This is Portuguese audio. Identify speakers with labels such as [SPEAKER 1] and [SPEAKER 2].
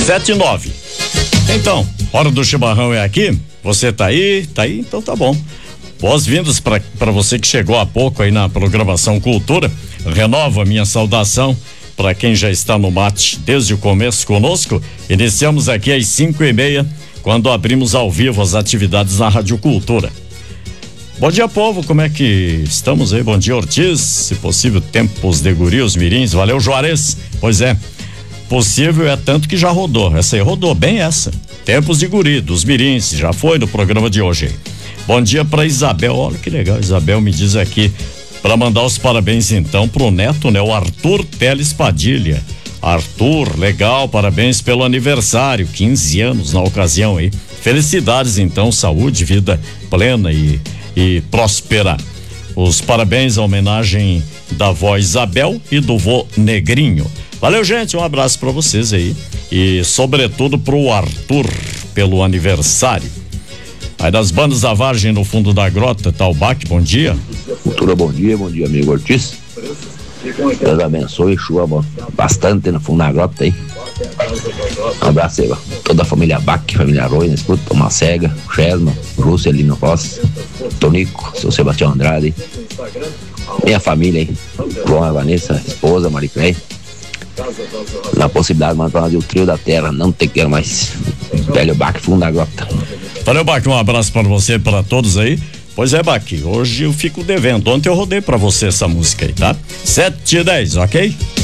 [SPEAKER 1] 7:09. Então, hora do chimarrão é aqui? Você tá aí? Tá aí? Então tá bom. Boas-vindas para você que chegou há pouco aí na programação Cultura. Renovo a minha saudação para quem já está no mate desde o começo conosco. Iniciamos aqui às 5:30, quando abrimos ao vivo as atividades na Rádio Cultura. Bom dia, povo, como é que estamos aí? Bom dia, Ortiz, se possível, tempos de guri, os mirins, valeu, Juarez. Pois é, possível é tanto que já rodou, essa aí rodou bem essa, tempos de guri, dos mirins, já foi no programa de hoje. Bom dia pra Isabel, olha que legal, Isabel me diz aqui, para mandar os parabéns então pro neto, né, o Arthur Teles Padilha. Arthur, legal, parabéns pelo aniversário, 15 anos na ocasião aí, felicidades então, saúde, vida plena e próspera. Os parabéns à homenagem da avó Isabel e do vô Negrinho. Valeu, gente, um abraço pra vocês aí e sobretudo pro Arthur pelo aniversário. Aí das bandas da Vargem no fundo da grota, Talbac, bom dia.
[SPEAKER 2] Cultura, bom dia, amigo Ortiz. Deus abençoe, chuva bastante no fundo da grota aí. Um abraço aí, toda a família Bach, família Arroio, na escuta, Tomás Cega, o Chesma, o Lúcio, Elino Ross, Tonico, seu Sebastião Andrade, minha família aí, João, a Vanessa, esposa, Mariclé. Na possibilidade de mandar o trio da terra, não te quero mais. Velho Bach, fundo da grota.
[SPEAKER 1] Valeu, Bach, um abraço para você e para todos aí. Pois é, Bach, hoje eu fico devendo. Ontem eu rodei pra você essa música aí, tá? 7:10, ok?